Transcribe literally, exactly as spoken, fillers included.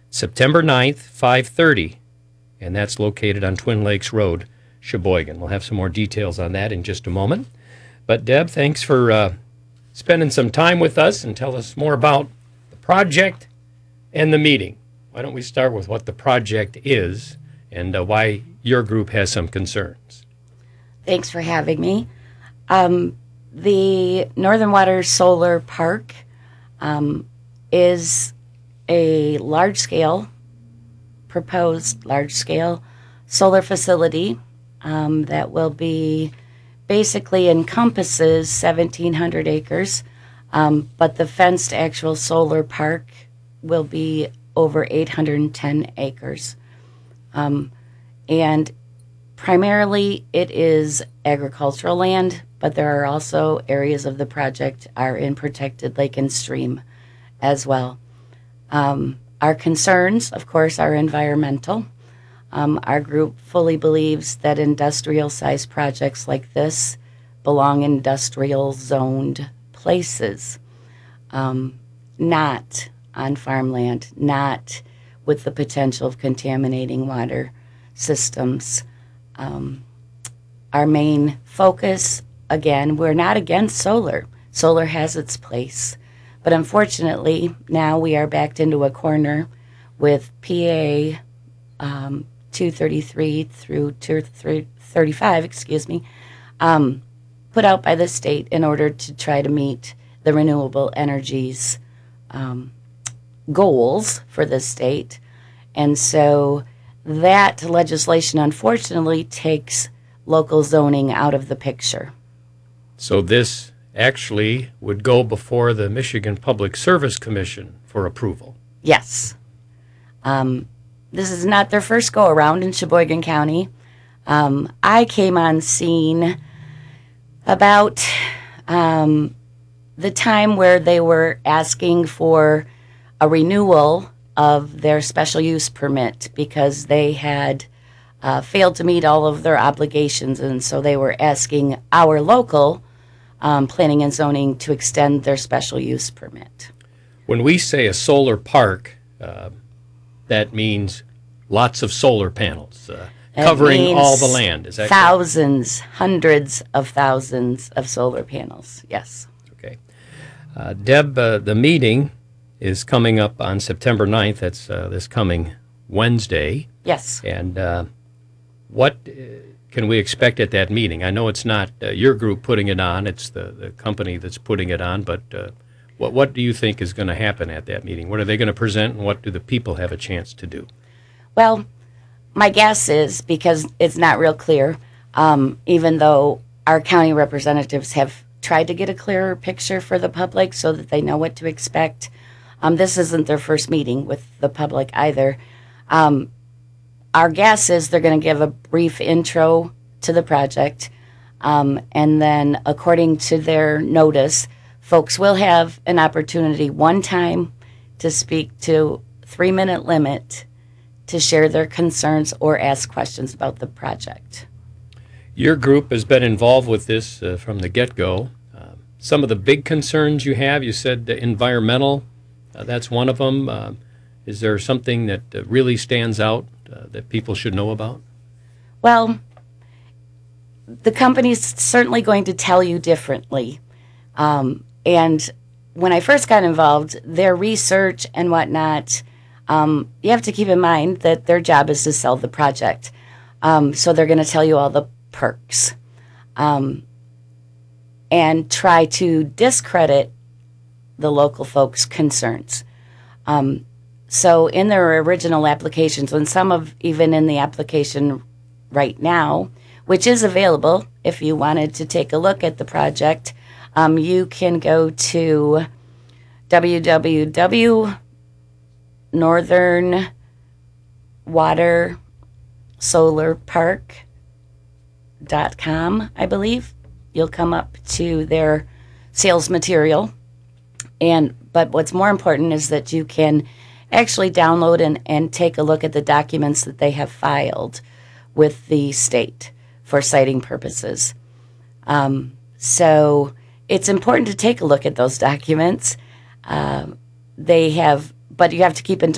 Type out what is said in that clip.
September ninth, five thirty, and that's located on Twin Lakes Road, Sheboygan. We'll have some more details on that in just a moment. But Deb, thanks for uh, spending some time with us and tell us more about the project and the meeting. Why don't we start with what the project is and uh, why your group has some concerns? Thanks for having me. Um, the Northern Water Solar Park um, is a large-scale, proposed large-scale solar facility um, that will be basically encompasses seventeen hundred acres, um, but the fenced actual solar park will be over eight hundred ten acres. Um, and primarily it is agricultural land, but there are also areas of the project are in protected lake and stream as well. Um, our concerns, of course, are environmental. Um, our group fully believes that industrial-sized projects like this belong in industrial-zoned places, um, not on farmland, not with the potential of contaminating water systems. Um, our main focus, again, we're not against solar. Solar has its place. But unfortunately, now we are backed into a corner with P A um, two thirty-three through two thirty-five, excuse me, um, put out by the state in order to try to meet the renewable energies um, goals for the state. And so that legislation, unfortunately, takes local zoning out of the picture. So this actually would go before the Michigan Public Service Commission for approval. Yes. Um, this is not their first go-around in Sheboygan County. Um, I came on scene about um, the time where they were asking for a renewal of their special use permit because they had uh, failed to meet all of their obligations, and so they were asking our local um, planning and zoning to extend their special use permit. When we say a solar park, uh, that means lots of solar panels uh, covering all the land. Is that thousands, correct? Hundreds of thousands of solar panels, yes. Okay. Uh, Deb, uh, the meeting is coming up on September ninth. That's uh, this coming Wednesday. Yes. And uh, what uh, can we expect at that meeting? I know it's not uh, your group putting it on. It's the, the company that's putting it on. But uh, what, what do you think is going to happen at that meeting? What are they going to present, and what do the people have a chance to do? Well, my guess is, because it's not real clear, um, even though our county representatives have tried to get a clearer picture for the public so that they know what to expect. Um, this isn't their first meeting with the public either. Um, our guess is they're going to give a brief intro to the project, um, and then according to their notice, folks will have an opportunity one time to speak to three-minute limit to share their concerns or ask questions about the project. Your group has been involved with this uh, from the get-go. Uh, some of the big concerns you have, you said the environmental. Uh, that's one of them. Uh, is there something that uh, really stands out uh, that people should know about? Well, the company's certainly going to tell you differently. Um, and when I first got involved, their research and whatnot, um, you have to keep in mind that their job is to sell the project. Um, so they're going to tell you all the perks um, and try to discredit the local folks' concerns. Um, so in their original applications, and some of even in the application right now, which is available if you wanted to take a look at the project, um, you can go to w w w dot northern water solar park dot com, I believe. You'll come up to their sales material. And but what's more important is that you can actually download and, and take a look at the documents that they have filed with the state for citing purposes. Um, so it's important to take a look at those documents. Uh, they have, but you have to keep in